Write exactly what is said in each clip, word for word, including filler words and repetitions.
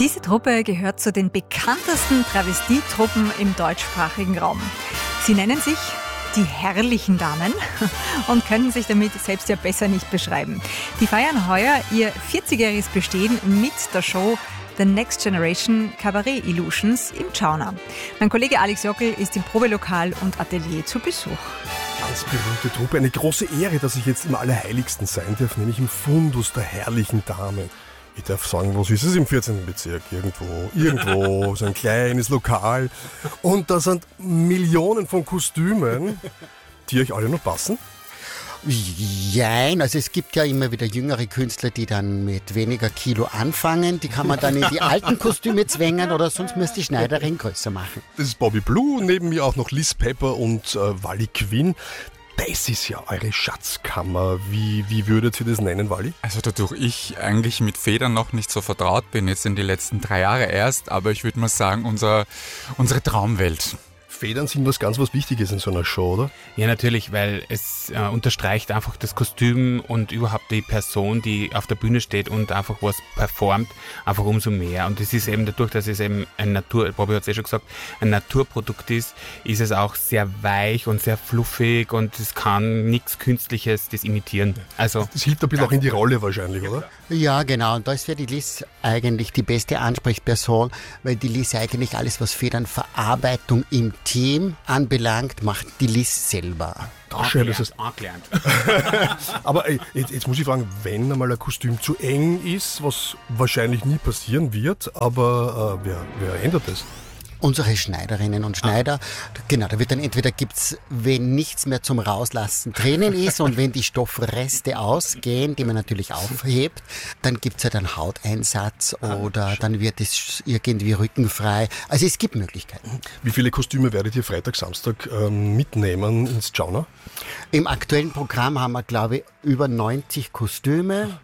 Diese Truppe gehört zu den bekanntesten Travestietruppen im deutschsprachigen Raum. Sie nennen sich die Herrlichen Damen und können sich damit selbst ja besser nicht beschreiben. Die feiern heuer ihr vierzigjähriges Bestehen mit der Show The Next Generation Cabaret Illusions im Tschauner. Mein Kollege Alex Jockel ist im Probelokal und Atelier zu Besuch. Ganz berühmte Truppe, eine große Ehre, dass ich jetzt im Allerheiligsten sein darf, nämlich im Fundus der Herrlichen Damen. Ich darf sagen, was ist es im vierzehnten Bezirk? Irgendwo, irgendwo, so ein kleines Lokal. Und da sind Millionen von Kostümen, die euch alle noch passen. Jein, also es gibt ja immer wieder jüngere Künstler, die dann mit weniger Kilo anfangen. Die kann man dann in die alten Kostüme zwängen oder sonst müsste die Schneiderin größer machen. Das ist Bobby Blue, neben mir auch noch Liz Pepper und äh, Wally Quinn. Das ist ja eure Schatzkammer. Wie, wie würdet ihr das nennen, Wally? Also dadurch ich eigentlich mit Federn noch nicht so vertraut bin, jetzt in die letzten drei Jahre erst, aber ich würde mal sagen, unser, unsere Traumwelt. Federn sind was ganz was Wichtiges in so einer Show, oder? Ja, natürlich, weil es äh, unterstreicht einfach das Kostüm und überhaupt die Person, die auf der Bühne steht und einfach was performt, einfach umso mehr. Und es ist eben dadurch, dass es eben ein Natur, Bobby hat es eh schon gesagt, ein Naturprodukt ist, ist es auch sehr weich und sehr fluffig und es kann nichts Künstliches das imitieren. Also das hilft ein bisschen auch in die Rolle wahrscheinlich, oder? Ja, genau. Und da ist für die Liz eigentlich die beste Ansprechperson, weil die Liz eigentlich alles, was Federnverarbeitung im Team anbelangt, macht die Liz selber. Schön, das ist angelernt. Aber ey, jetzt, jetzt muss ich fragen, wenn einmal ein Kostüm zu eng ist, was wahrscheinlich nie passieren wird, aber äh, wer, wer ändert das? Unsere Schneiderinnen und Schneider, genau, da wird dann entweder gibt's, wenn nichts mehr zum Rauslassen drinnen ist und wenn die Stoffreste ausgehen, die man natürlich aufhebt, dann gibt's halt einen Hauteinsatz oder dann wird es irgendwie rückenfrei. Also es gibt Möglichkeiten. Wie viele Kostüme werdet ihr Freitag, Samstag ähm, mitnehmen ins Tschauner? Im aktuellen Programm haben wir, glaube ich, über neunzig Kostüme.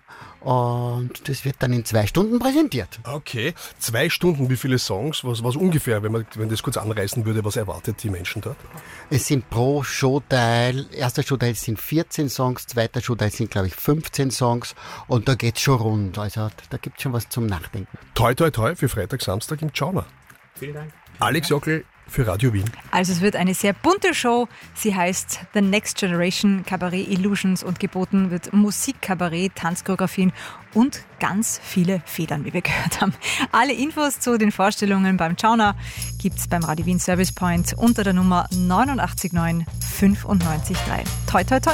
Und das wird dann in zwei Stunden präsentiert. Okay, zwei Stunden, wie viele Songs? Was, was ungefähr, wenn man wenn das kurz anreißen würde, was erwartet die Menschen dort? Es sind pro Showteil, erster Showteil sind vierzehn Songs, zweiter Showteil sind, glaube ich, fünfzehn Songs und da geht's schon rund. Also da gibt's schon was zum Nachdenken. Toi, toi, toi für Freitag, Samstag im Tschauner. Vielen Dank. Alex Jockel für Radio Wien. Also es wird eine sehr bunte Show. Sie heißt The Next Generation Cabaret Illusions und geboten wird Musik, Kabarett, Tanzchoreografien und ganz viele Federn, wie wir gehört haben. Alle Infos zu den Vorstellungen beim Tschauner gibt's beim Radio Wien Service Point unter der Nummer neun acht neun fünf neun drei. Toi, toi, toi.